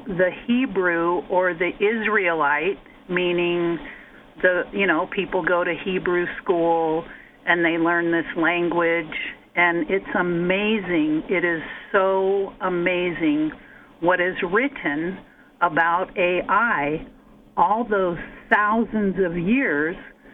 the Hebrew or the Israelite, meaning people go to Hebrew school and they learn this language, and it's amazing. It is so amazing what is written about AI all those thousands of years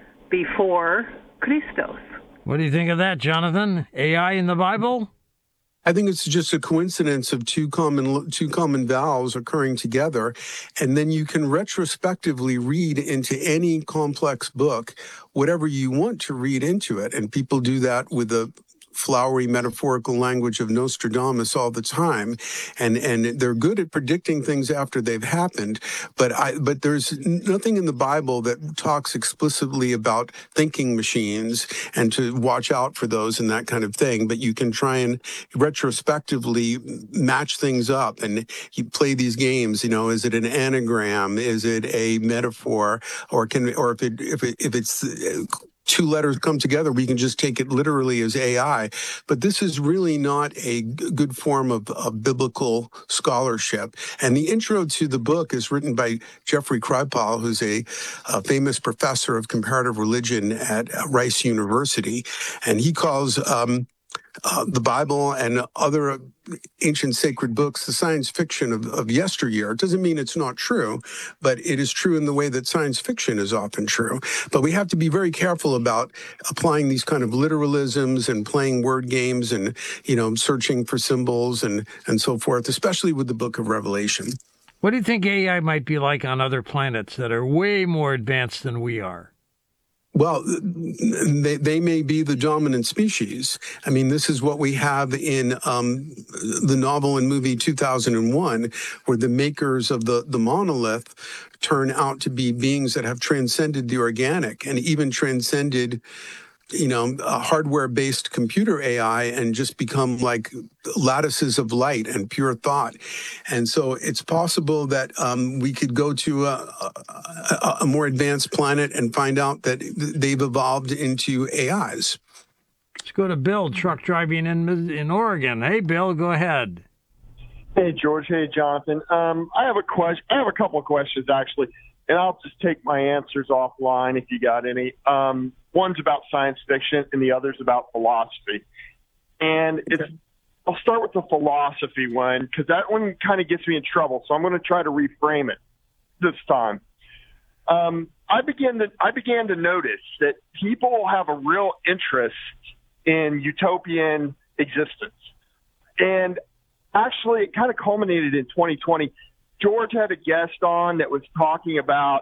before Christos. What do you think of that, Jonathan? AI in the Bible? I think it's just a coincidence of two common vowels occurring together, and then you can retrospectively read into any complex book whatever you want to read into it, and people do that with the flowery metaphorical language of Nostradamus all the time, and they're good at predicting things after they've happened. But there's nothing in the Bible that talks explicitly about thinking machines and to watch out for those and that kind of thing. But you can try and retrospectively match things up, and you play these games. Is it an anagram? Is it a metaphor? Or if it's two letters come together, we can just take it literally as AI. But this is really not a good form of biblical scholarship. And the intro to the book is written by Jeffrey Kripal, who's a famous professor of comparative religion at Rice University. And he calls the Bible and other ancient sacred books the science fiction of yesteryear. It doesn't mean it's not true, but it is true in the way that science fiction is often true. But we have to be very careful about applying these kind of literalisms and playing word games and, searching for symbols and so forth, especially with the book of Revelation. What do you think AI might be like on other planets that are way more advanced than we are? Well, they may be the dominant species. I mean, this is what we have in the novel and movie 2001, where the makers of the monolith turn out to be beings that have transcended the organic and even transcended a hardware-based computer AI and just become like lattices of light and pure thought. And so it's possible that we could go to a more advanced planet and find out that they've evolved into AIs. Let's go to Bill, truck driving in Oregon. Hey, Bill, go ahead. Hey, George. Hey, Jonathan. I have a couple of questions, actually, and I'll just take my answers offline if you got any. One's about science fiction and the other's about philosophy. And I'll start with the philosophy one because that one kind of gets me in trouble. So I'm going to try to reframe it this time. I began to notice that people have a real interest in utopian existence. And actually, it kind of culminated in 2020. George had a guest on that was talking about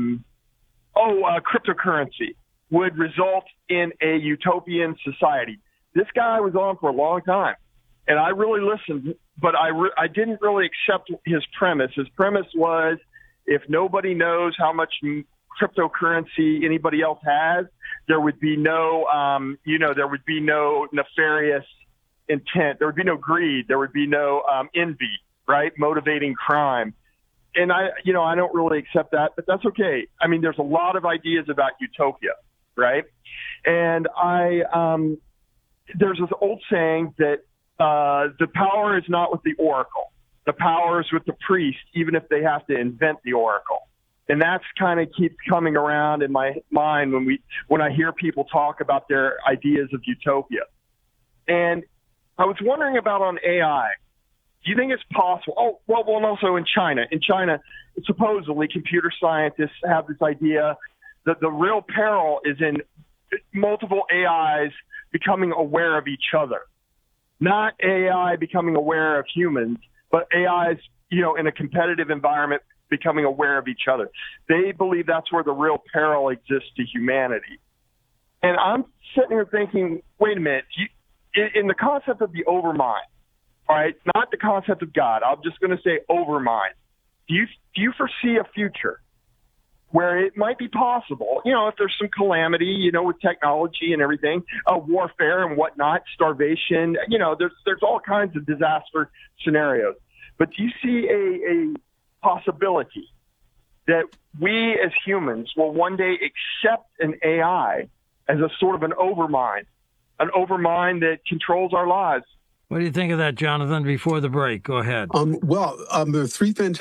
cryptocurrency would result in a utopian society. This guy was on for a long time, and I really listened, but I didn't really accept his premise. His premise was if nobody knows how much cryptocurrency anybody else has, there would be no, there would be no nefarious intent. There would be no greed. There would be no envy, right? Motivating crime. And I don't really accept that, but that's okay. I mean, there's a lot of ideas about utopia, right? And there's this old saying that the power is not with the oracle. The power is with the priest, even if they have to invent the oracle. And that's kind of keeps coming around in my mind when I hear people talk about their ideas of utopia. And I was wondering about on AI. Do you think it's possible? And also in China. In China, supposedly computer scientists have this idea that the real peril is in multiple AIs becoming aware of each other. Not AI becoming aware of humans, but AIs, in a competitive environment becoming aware of each other. They believe that's where the real peril exists to humanity. And I'm sitting here thinking, wait a minute, in the concept of the overmind, all right, not the concept of God. I'm just going to say overmind. Do you foresee a future where it might be possible, if there's some calamity, with technology and everything, warfare and whatnot, starvation, there's all kinds of disaster scenarios. But do you see a possibility that we as humans will one day accept an AI as a sort of an overmind that controls our lives? What do you think of that, Jonathan, before the break? Go ahead. There are three fantastic